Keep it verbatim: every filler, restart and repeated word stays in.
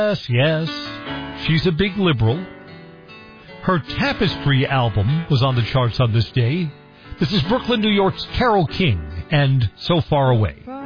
Yes, yes, she's a big liberal. Her Tapestry album was on the charts on this day. This is Brooklyn, New York's Carole King, and So Far Away.